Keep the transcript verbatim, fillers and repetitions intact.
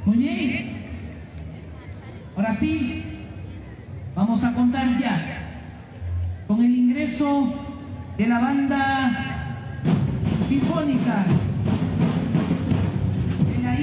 Muy bien. Ahora sí, vamos a contar ya con el ingreso de la banda sinfónica